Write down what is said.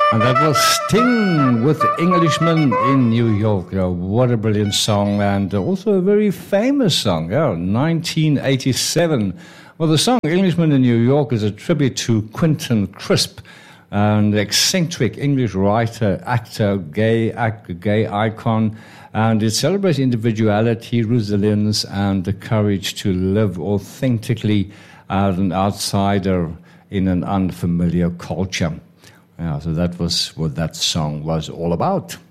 And that was Sting with Englishman in New York. What a brilliant song, and also a very famous song. 1987. Well, the song Englishman in New York is a tribute to Quentin Crisp, an eccentric English writer, actor, gay icon, and it celebrates individuality, resilience, and the courage to live authentically as an outsider in an unfamiliar culture. Yeah, so that was what that song was all about.